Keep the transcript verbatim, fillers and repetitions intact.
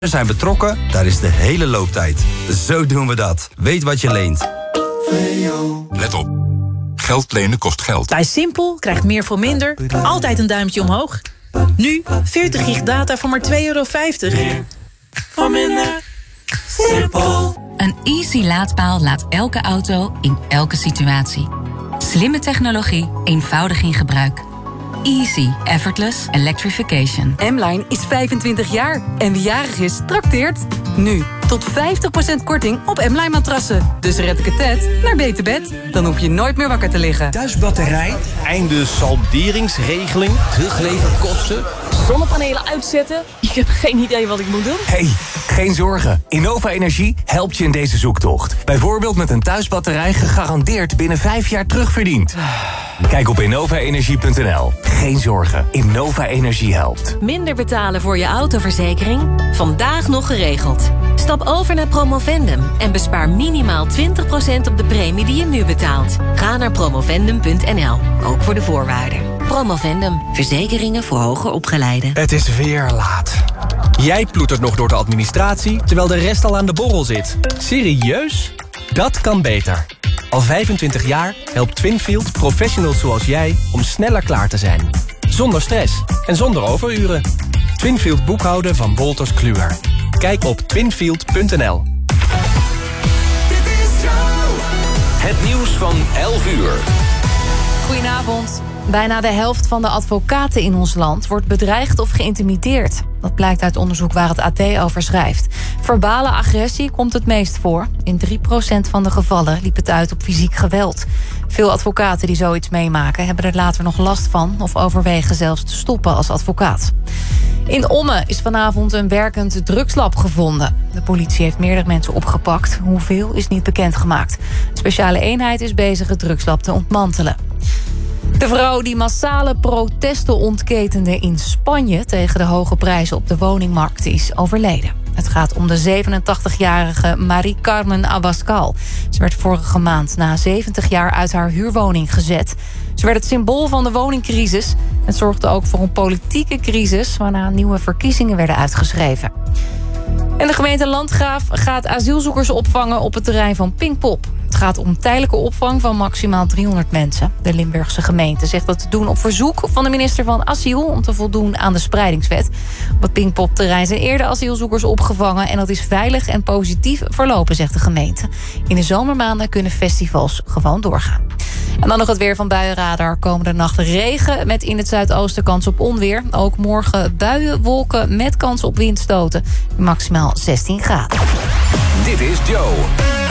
We zijn betrokken, daar is de hele looptijd. Zo doen we dat. Weet wat je leent. Let op. Geld lenen kost geld. Bij Simpel krijgt meer voor minder altijd een duimpje omhoog. Nu veertig gig data voor maar twee euro vijftig. Voor minder. Simpel. Een Easy laadpaal laat elke auto in elke situatie. Slimme technologie, eenvoudig in gebruik. Easy, effortless electrification. M-Line is vijfentwintig jaar en wie jarig is, trakteert. Nu, tot vijftig procent korting op M-Line matrassen. Dus red ik het net naar beter bed. Dan hoef je nooit meer wakker te liggen. Thuisbatterij, einde salderingsregeling, terugleverkosten, zonnepanelen uitzetten? Ik heb geen idee wat ik moet doen. Hey, geen zorgen. Innova Energie helpt je in deze zoektocht. Bijvoorbeeld met een thuisbatterij gegarandeerd binnen vijf jaar terugverdiend. Kijk op innova energie punt n l. Geen zorgen. Innova Energie helpt. Minder betalen voor je autoverzekering? Vandaag nog geregeld. Stap over naar Promovendum en bespaar minimaal twintig procent op de premie die je nu betaalt. Ga naar promovendum punt n l, ook voor de voorwaarden. Promovendum, verzekeringen voor hoger opgeleiden. Het is weer laat. Jij ploetert nog door de administratie, terwijl de rest al aan de borrel zit. Serieus? Dat kan beter. Al vijfentwintig jaar helpt Twinfield professionals zoals jij om sneller klaar te zijn. Zonder stress en zonder overuren. Twinfield boekhouden van Wolters Kluwer. Kijk op twinfield punt n l. Het nieuws van elf uur. Goedenavond. Bijna de helft van de advocaten in ons land wordt bedreigd of geïntimideerd. Dat blijkt uit onderzoek waar het A T over schrijft. Verbale agressie komt het meest voor. In drie procent van de gevallen liep het uit op fysiek geweld. Veel advocaten die zoiets meemaken hebben er later nog last van of overwegen zelfs te stoppen als advocaat. In Ommen is vanavond een werkend drugslab gevonden. De politie heeft meerdere mensen opgepakt. Hoeveel is niet bekendgemaakt. Een speciale eenheid is bezig het drugslab te ontmantelen. De vrouw die massale protesten ontketende in Spanje tegen de hoge prijzen op de woningmarkt is overleden. Het gaat om de zevenentachtigjarige Marie Carmen Abascal. Ze werd vorige maand na zeventig jaar uit haar huurwoning gezet. Ze werd het symbool van de woningcrisis. Het zorgde ook voor een politieke crisis, waarna nieuwe verkiezingen werden uitgeschreven. En de gemeente Landgraaf gaat asielzoekers opvangen op het terrein van Pinkpop. Het gaat om tijdelijke opvang van maximaal driehonderd mensen. De Limburgse gemeente zegt dat te doen op verzoek van de minister van Asiel om te voldoen aan de spreidingswet. Op het Pinkpop-terrein zijn eerder asielzoekers opgevangen en dat is veilig en positief verlopen, zegt de gemeente. In de zomermaanden kunnen festivals gewoon doorgaan. En dan nog het weer van Buienradar. Komende nacht regen met in het zuidoosten kans op onweer. Ook morgen buien, wolken met kans op windstoten. Maximaal zestien graden. Dit is Joe.